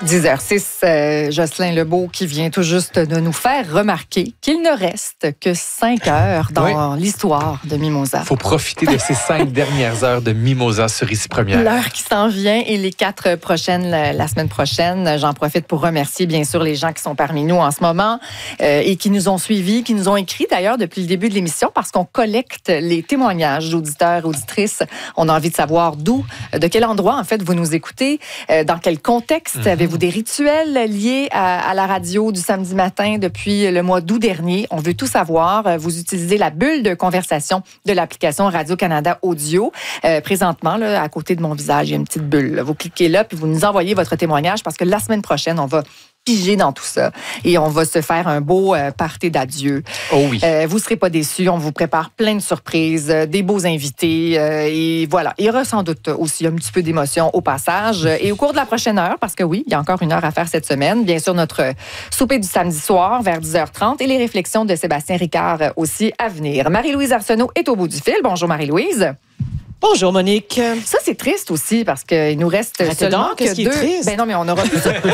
10h06, Jocelyn Lebeau qui vient tout juste de nous faire remarquer qu'il ne reste que 5 heures dans l'histoire de Mimosa. Il faut profiter de ces 5 dernières heures de Mimosa sur Ici Première. L'heure qui s'en vient et les 4 prochaines, la semaine prochaine. J'en profite pour remercier bien sûr les gens qui sont parmi nous en ce moment et qui nous ont suivis, qui nous ont écrit d'ailleurs depuis le début de l'émission parce qu'on collecte les témoignages d'auditeurs, auditrices. On a envie de savoir d'où, de quel endroit en fait vous nous écoutez, dans quel contexte avez-vous des rituels liés à la radio du samedi matin depuis le mois d'août dernier. On veut tout savoir. Vous utilisez la bulle de conversation de l'application Radio-Canada Audio. Présentement, là, à côté de mon visage, il y a une petite bulle. Là. Vous cliquez là, puis vous nous envoyez votre témoignage parce que la semaine prochaine, on va piger dans tout ça et on va se faire un beau party d'adieu. Oh oui. Vous ne serez pas déçus. On vous prépare plein de surprises, des beaux invités et voilà. Il y aura sans doute aussi un petit peu d'émotion au passage. Et au cours de la prochaine heure, parce que oui, il y a encore une heure à faire cette semaine, bien sûr, notre souper du samedi soir vers 10h30 et les réflexions de Sébastien Ricard aussi à venir. Marie-Louise Arsenault est au bout du fil. Bonjour Marie-Louise. Bonjour Monique. Ça, c'est triste aussi parce qu'il nous reste seulement que 2. Ben non, mais on aura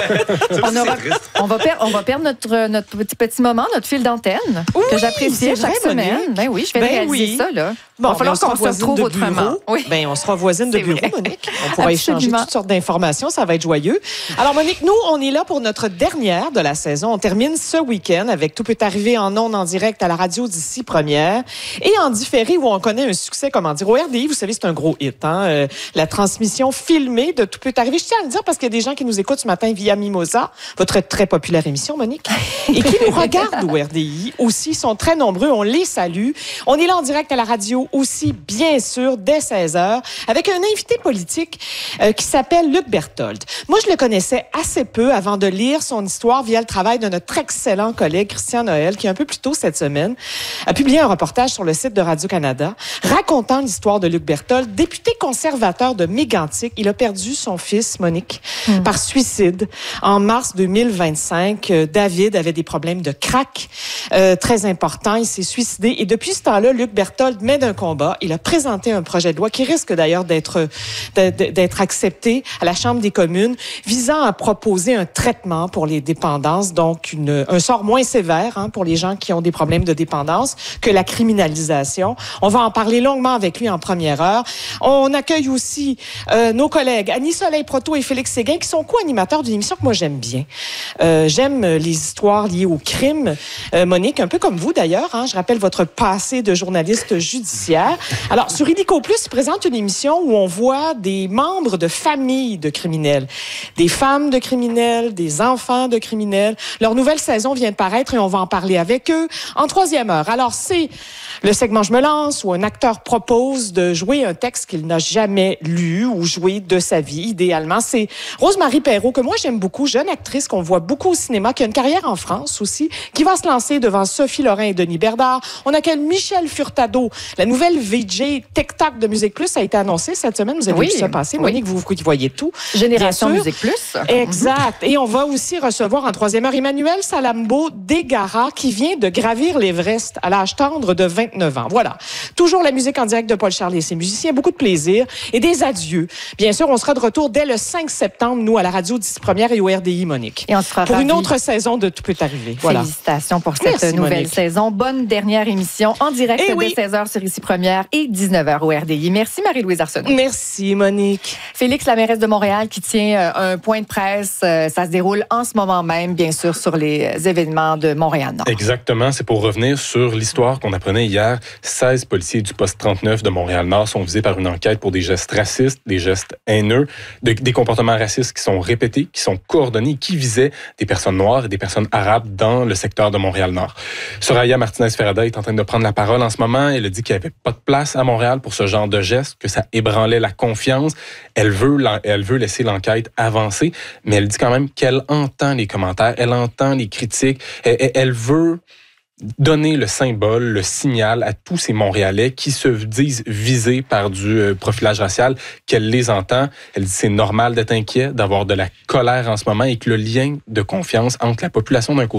on va perdre notre petit moment, notre fil d'antenne que j'appréciais chaque semaine. Monique. Ben oui, je vais réaliser ça là. Bon, il va falloir qu'on se retrouve autrement. Oui. Ben, on sera voisine de bureau, Monique. On pourra échanger toutes sortes d'informations, ça va être joyeux. Alors Monique, nous, on est là pour notre dernière de la saison. On termine ce week-end avec Tout peut arriver en ondes en direct à la radio d'Ici Première et en différé où on connaît un succès, comment dire, au RDI, vous savez, c'est un gros hit, hein? La transmission filmée de Tout peut arriver. Je tiens à le dire parce qu'il y a des gens qui nous écoutent ce matin via Mimosa, votre très populaire émission, Monique, et qui nous regardent au RDI aussi. Ils sont très nombreux. On les salue. On est là en direct à la radio aussi, bien sûr, dès 16h, avec un invité politique qui s'appelle Luc Berthold. Moi, je le connaissais assez peu avant de lire son histoire via le travail de notre excellent collègue Christian Noël, qui un peu plus tôt cette semaine a publié un reportage sur le site de Radio-Canada racontant l'histoire de Luc Berthold, député conservateur de Mégantic. Il a perdu son fils, Monique, par suicide en mars 2025. David avait des problèmes de crack très importants. Il s'est suicidé et depuis ce temps-là, Luc Berthold mène un combat. Il a présenté un projet de loi qui risque d'ailleurs d'être accepté à la Chambre des communes visant à proposer un traitement pour les dépendances, donc un sort moins sévère pour les gens qui ont des problèmes de dépendance que la criminalisation. On va en parler longuement avec lui en première heure. On accueille aussi nos collègues Annie Soleil-Proto et Félix Séguin qui sont co-animateurs d'une émission que moi j'aime bien. J'aime les histoires liées au crime. Monique, un peu comme vous d'ailleurs, je rappelle votre passé de journaliste judiciaire. Alors, sur Illico Plus, il présente une émission où on voit des membres de familles de criminels, des femmes de criminels, des enfants de criminels. Leur nouvelle saison vient de paraître et on va en parler avec eux en troisième heure. Alors, c'est le segment Je me lance où un acteur propose de jouer un texte qu'il n'a jamais lu ou joué de sa vie, idéalement. C'est Rose-Marie Perreault, que moi j'aime beaucoup, jeune actrice qu'on voit beaucoup au cinéma, qui a une carrière en France aussi, qui va se lancer devant Sophie Lorrain et Denis Berdard. On accueille Michel Furtado, la nouvelle VJ TikTok de Musique Plus a été annoncée cette semaine. Vous avez vu ça passer, Monique, vous voyez tout. Génération Musique Plus. Exact. Et on va aussi recevoir en troisième heure Emmanuel Salambo Degara, qui vient de gravir l'Everest à l'âge tendre de 29 ans. Voilà. Toujours la musique en direct de Paul Charles et ses musiciens. Beaucoup de plaisir et des adieux. Bien sûr, on sera de retour dès le 5 septembre, nous, à la radio d'Ici Première et au RDI, Monique. Et on sera pour une autre saison de Tout peut arriver. Voilà. Félicitations pour cette nouvelle saison. Bonne dernière émission en direct dès 16h sur Ici Première et 19h au RDI. Merci Marie-Louise Arsenault. Merci Monique. Félix, la mairesse de Montréal, qui tient un point de presse. Ça se déroule en ce moment même, bien sûr, sur les événements de Montréal-Nord. Exactement. C'est pour revenir sur l'histoire qu'on apprenait hier. 16 policiers du poste 39 de Montréal-Nord sont visés par une enquête pour des gestes racistes, des gestes haineux, des comportements racistes qui sont répétés, qui sont coordonnés, qui visaient des personnes noires et des personnes arabes dans le secteur de Montréal-Nord. Soraya Martinez-Ferrada est en train de prendre la parole en ce moment. Elle a dit qu'il n'y avait pas de place à Montréal pour ce genre de gestes, que ça ébranlait la confiance. Elle veut laisser l'enquête avancer, mais elle dit quand même qu'elle entend les commentaires, elle entend les critiques, elle veut donner le symbole, le signal à tous ces Montréalais qui se disent visés par du profilage racial, qu'elle les entend. Elle dit c'est normal d'être inquiet, d'avoir de la colère en ce moment et que le lien de confiance entre la population d'un côté